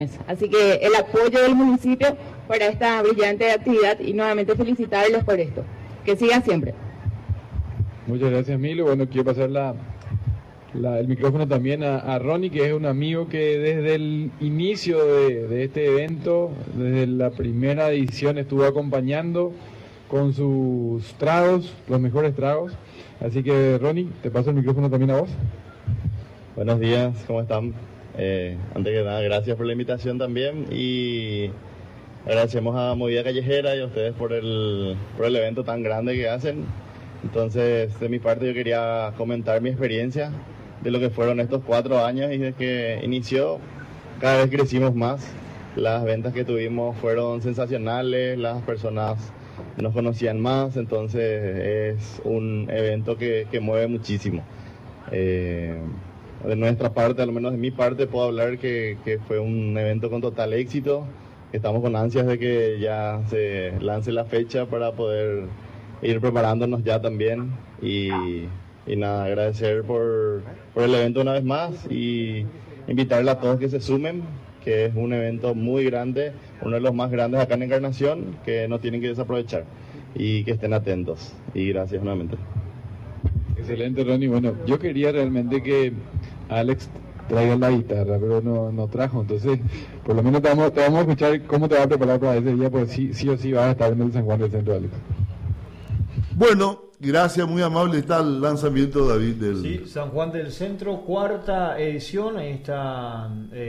Así que el apoyo del municipio para esta brillante actividad y nuevamente felicitarles por esto. Que sigan siempre. Muchas gracias, Milo. Bueno, quiero pasar el micrófono también a Ronnie, que es un amigo que desde el inicio de este evento, desde la primera edición, estuvo acompañando con sus tragos, los mejores tragos. Así que, Ronnie, te paso el micrófono también a vos. Buenos días, ¿cómo están? Antes que nada, gracias por la invitación también y agradecemos a Movida Callejera y a ustedes por el evento tan grande que hacen. Entonces, de mi parte, yo quería comentar mi experiencia de lo que fueron estos 4 años y desde que inició, cada vez crecimos más. Las ventas que tuvimos fueron sensacionales, las personas nos conocían más, entonces es un evento que mueve muchísimo. De nuestra parte, al menos de mi parte, puedo hablar que fue un evento con total éxito. Estamos con ansias de que ya se lance la fecha para poder ir preparándonos ya también. Y nada, agradecer por el evento una vez más y invitarle a todos que se sumen, que es un evento muy grande, uno de los más grandes acá en Encarnación, que no tienen que desaprovechar y que estén atentos. Y gracias nuevamente. Excelente, Ronnie. Bueno, yo quería realmente que Alex traiga la guitarra, pero no trajo. Entonces, por lo menos te vamos a escuchar cómo te vas a preparar para ese día, pues sí o sí vas a estar en el San Juan del Centro, Alex. Bueno, gracias, muy amable. Está el lanzamiento, David. Sí, San Juan del Centro, 4ª edición. Ahí está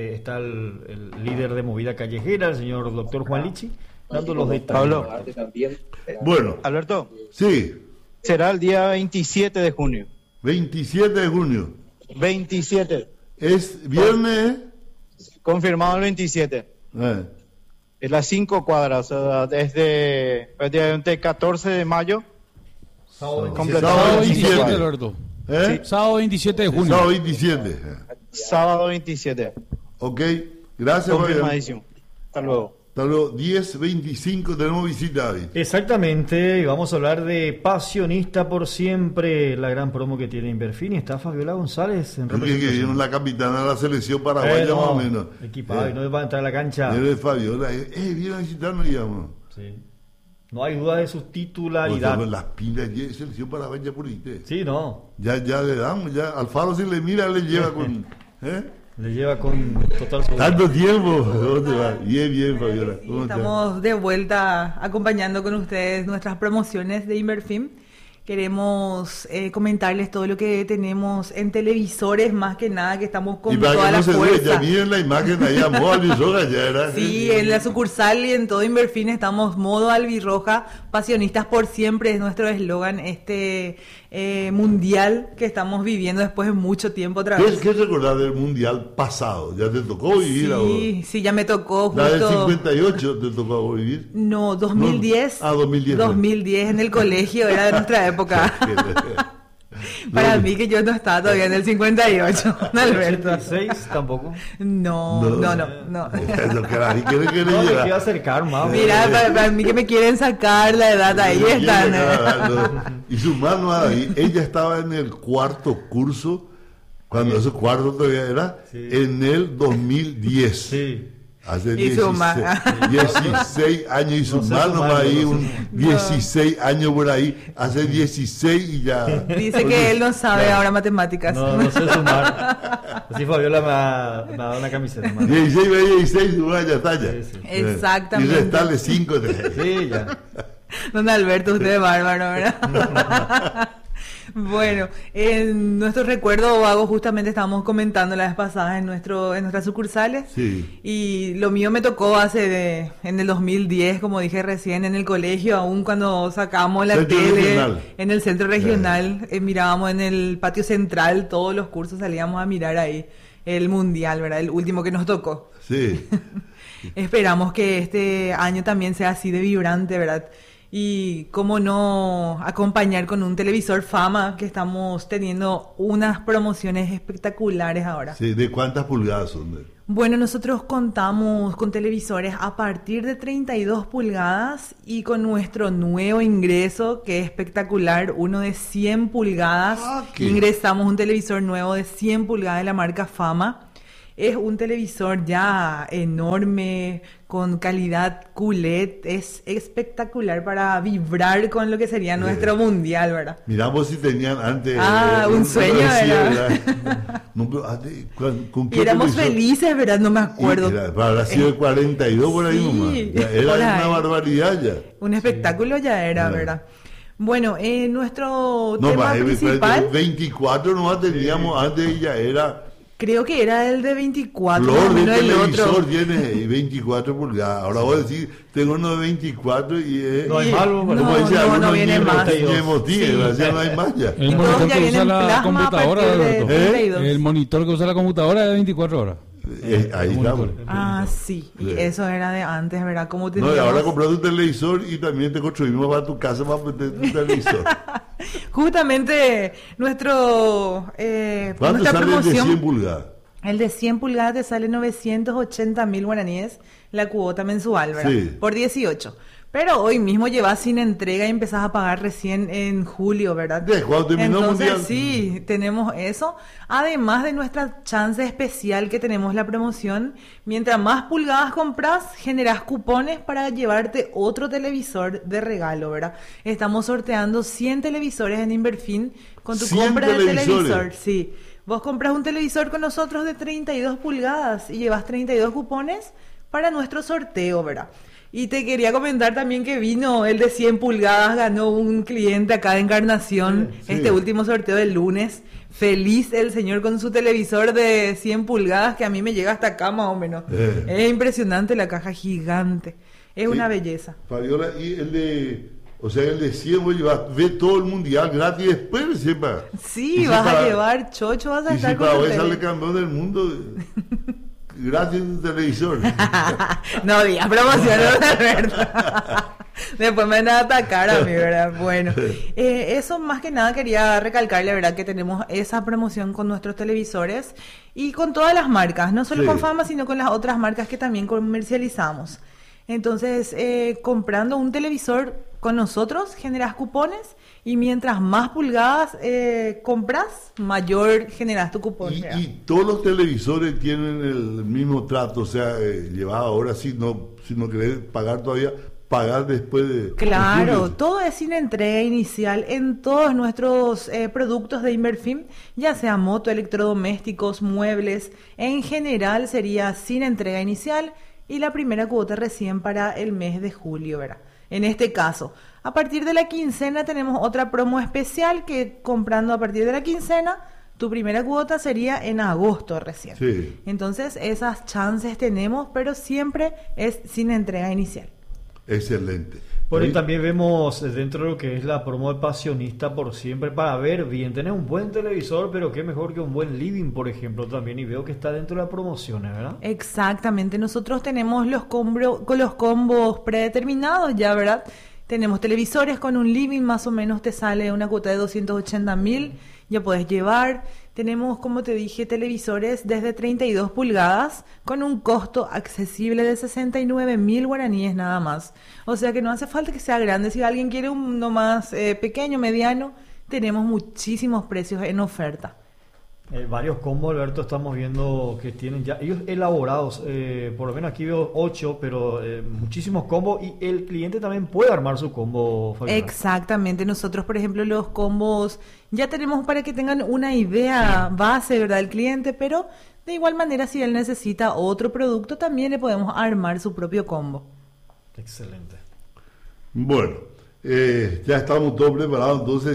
el líder de Movida Callejera, el señor doctor Juan Lichi, dando los detalles. Pablo. Bueno. Alberto. Sí. Será el día 27 de junio. 27 de junio. 27. ¿Es viernes? Confirmado el 27. Es las 5 cuadras, o sea, desde prácticamente 14 de mayo. Sábado 27, Alberto. Sí. Sábado 27 de junio. Sábado 27. Sábado 27. Ok, gracias. Confirmadísimo. Hasta luego. Hasta luego. 10:25 tenemos visita, David. Exactamente, y vamos a hablar de Pasionista por Siempre, la gran promo que tiene Inverfini. Está Fabiola González en representación. Que vieron la capitana de la selección paraguaya más o menos. Equipado y no va a entrar a la cancha. Eres Fabiola. Viene a visitarnos, digamos. Sí. No hay duda de su titularidad. O sea, las pilas de selección paraguaya por ahí. Sí, no. Ya le damos, ya. Alfaro si le mira, le lleva con... Le lleva con total seguridad. Tanto tiempo. ¿Dónde va? Bien, Fabiola. Estamos de vuelta acompañando con ustedes nuestras promociones de Inverfim. Queremos comentarles todo lo que tenemos en televisores, más que nada, que estamos con toda la fuerza. Ya miren la imagen ahí a modo albirroja ya era. Sí, en la sucursal y en todo Inverfin estamos modo albirroja, pasionistas por siempre es nuestro eslogan, mundial que estamos viviendo después de mucho tiempo otra vez. ¿Qué recordar del mundial pasado? ¿Ya te tocó vivir ahora? Sí, ya me tocó. ¿La del 58 te tocó vivir? No, 2010. 2010. 2010 en el colegio, era de nuestra época. Para mí que yo no estaba todavía en el 58, ¿no, Alberto? ¿86 tampoco? No. No, me quiero acercar más. Mira, para mí que me quieren sacar la edad, ahí están. Y su mano ahí, ella estaba en el 4º curso, cuando ese cuarto todavía era, en el 2010. Sí. Hace 16 años y su mano ahí, 16 años por ahí, hace 16 y ya. Dice que él no sabe ahora matemáticas. No sé sumar. Así Fabiola me ha dado una camiseta. 16 ve 16, ya está ya. Sí. Exactamente. Y restarle 5. Sí, ya. Don Alberto, usted es bárbaro, ¿verdad? Bueno, en nuestro recuerdo vago justamente estábamos comentando la vez pasada en nuestras sucursales. Sí. Y lo mío me tocó en el 2010, como dije recién, en el colegio, aún cuando sacábamos la tele en el centro regional, mirábamos en el patio central, todos los cursos salíamos a mirar ahí el mundial, ¿verdad? El último que nos tocó. Sí. Esperamos que este año también sea así de vibrante, ¿verdad? Y cómo no acompañar con un televisor Fama, que estamos teniendo unas promociones espectaculares ahora. Sí, ¿de cuántas pulgadas son? Bueno, nosotros contamos con televisores a partir de 32 pulgadas y con nuestro nuevo ingreso, que es espectacular, uno de 100 pulgadas. Ingresamos un televisor nuevo de 100 pulgadas de la marca Fama. Es un televisor ya enorme, con calidad QLED, es espectacular para vibrar con lo que sería nuestro mundial, ¿verdad? Miramos si tenían antes... un sueño, ¿verdad? No, pero antes, ¿con qué y éramos televisor? Felices, ¿verdad? No me acuerdo. Habrá sido el 42 por ahí nomás. Ya era una barbaridad ya. Un espectáculo ya era, ¿verdad? Bueno, nuestro no, tema principal... 24 nomás teníamos antes y ya era... Creo que era el de 24, Flor de televisor otro. Tiene 24 pulgadas. Ahora voy a decir, tengo uno de 24 y... no hay malo, no viene más. Ya no hay más ya. El monitor que usa la computadora, Alberto. El monitor que usa la computadora es de 24 horas. Ahí está. Sí. Y eso era de antes, ¿verdad? Como no, y ahora compraste un televisor y también te construimos para tu casa para meter tu televisor. Justamente nuestra ¿cuánto sale promoción, el de 100 pulgadas? El de 100 pulgadas te sale 980.000 guaraníes la cuota mensual, ¿verdad? Sí. Por 18. Pero hoy mismo llevas sin entrega y empezás a pagar recién en julio, ¿verdad? Cuando terminó el mundial. Sí, tenemos eso. Además de nuestra chance especial que tenemos la promoción, mientras más pulgadas compras, generás cupones para llevarte otro televisor de regalo, ¿verdad? Estamos sorteando 100 televisores en Inverfin con tu compra de televisor. Sí. Vos compras un televisor con nosotros de 32 pulgadas y llevas 32 cupones para nuestro sorteo, ¿verdad? Y te quería comentar también que vino el de 100 pulgadas, ganó un cliente acá de Encarnación, este último sorteo del lunes. Feliz el señor con su televisor de 100 pulgadas, que a mí me llega hasta acá más o menos. Es impresionante la caja gigante, es una belleza. Fabiola, y el de... O sea, el de 100 voy a llevar, ve todo el mundial gratis después, sepa. Sí, vas a llevar chocho, vas a estar con tu televisor. Y si para hoy sale campeón del mundo... Gracias tu televisor. No digas promociones, ¿verdad? Después me van a atacar a mí, ¿verdad? Bueno, eso más que nada quería recalcarle, ¿verdad? Que tenemos esa promoción con nuestros televisores y con todas las marcas, no solo con Fama, sino con las otras marcas que también comercializamos. Entonces, comprando un televisor con nosotros, generas cupones y mientras más pulgadas compras, mayor generas tu cupón. Y todos los televisores tienen el mismo trato, o sea, llevas ahora si no querés pagar todavía, pagar después de... Claro, todo es sin entrega inicial en todos nuestros productos de Inverfin, ya sea moto, electrodomésticos, muebles, en general sería sin entrega inicial y la primera cuota recién para el mes de julio, ¿verdad? En este caso, a partir de la quincena tenemos otra promo especial que comprando a partir de la quincena, tu primera cuota sería en agosto recién. Sí. Entonces, esas chances tenemos, pero siempre es sin entrega inicial. Excelente. Por ahí también vemos dentro de lo que es la promo de Pasionista por siempre para ver bien. Tenés un buen televisor, pero qué mejor que un buen living, por ejemplo, también. Y veo que está dentro de las promociones, ¿verdad? Exactamente. Nosotros tenemos los combos predeterminados ya, ¿verdad? Tenemos televisores con un living, más o menos te sale una cuota de 280.000, ya puedes llevar. Tenemos, como te dije, televisores desde 32 pulgadas con un costo accesible de 69.000 guaraníes nada más. O sea que no hace falta que sea grande. Si alguien quiere uno más pequeño, mediano, tenemos muchísimos precios en oferta. Varios combos, Alberto, estamos viendo que tienen ya ellos elaborados, por lo menos aquí veo 8, pero muchísimos combos y el cliente también puede armar su combo, Fabiola. Exactamente, nosotros por ejemplo los combos ya tenemos para que tengan una idea base, ¿verdad?, del cliente, pero de igual manera si él necesita otro producto también le podemos armar su propio combo. Excelente. Bueno, ya estamos todos preparados, entonces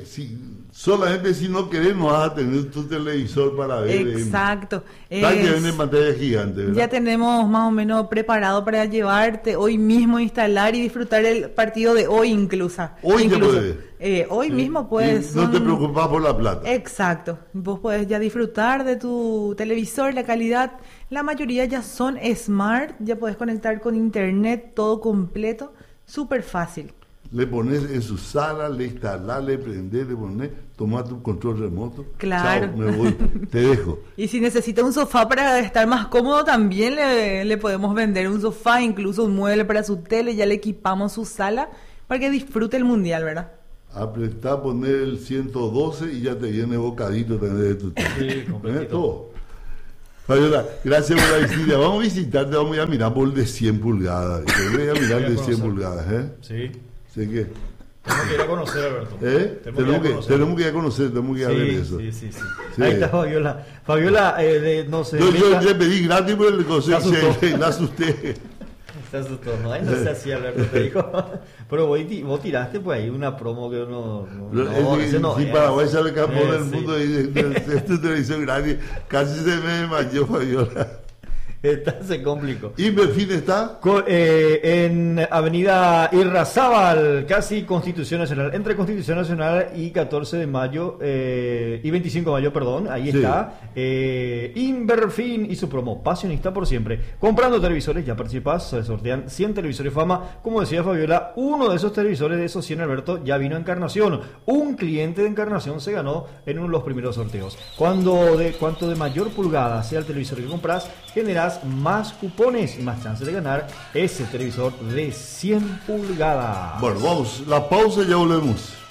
solamente si no querés no vas a tener tu televisor para ver. Exacto. En pantalla gigante, ¿verdad? Ya tenemos más o menos preparado para llevarte hoy mismo, instalar y disfrutar el partido de hoy incluso. Hoy ya puedes. Hoy mismo puedes. No te preocupas por la plata. Exacto. Vos podés ya disfrutar de tu televisor, la calidad. La mayoría ya son smart, ya podés conectar con internet, todo completo, súper fácil. Le pones en su sala, le instalás, le prendés, le pones, tomás tu control remoto. Claro. Chao, me voy, te dejo. Y si necesita un sofá para estar más cómodo, también le podemos vender un sofá, incluso un mueble para su tele, ya le equipamos su sala para que disfrute el mundial, ¿verdad? Apretá, poner el 112 y ya te viene bocadito también de tu tele. Sí, completito. Todo. Fabiola, gracias por la visita. Vamos a visitarte, vamos a ir a mirar por el de 100 pulgadas. Voy a mirar el de 100 pulgadas, ¿eh? Sí. Sé que... Tenemos que ir a conocer, Alberto. Tenemos que ir a conocer, tenemos que ir a ver eso. Sí. Ahí está Fabiola. Fabiola, no sé. Yo le pedí gratis por el consejo, me asusté. Se asustó, no se hacía, Alberto, te dijo. Pero vos tiraste pues ahí una promo que si Paraguay sale campeón del mundo y de televisión gratis, casi se me desmayó Fabiola. Se complicó. ¿Inverfin está? En Avenida Irrazábal, casi Constitución Nacional, entre Constitución Nacional y 14 de mayo, y 25 de mayo, perdón, ahí está. Inverfin y su promo, pasionista por siempre. Comprando televisores, ya participas, se sortean 100 televisores Fama. Como decía Fabiola, uno de esos televisores, de esos 100, Alberto, ya vino a Encarnación. Un cliente de Encarnación se ganó en uno de los primeros sorteos. Cuanto de mayor pulgada sea el televisor que compras, generas más cupones y más chance de ganar ese televisor de 100 pulgadas. Bueno, vamos, la pausa y ya volvemos.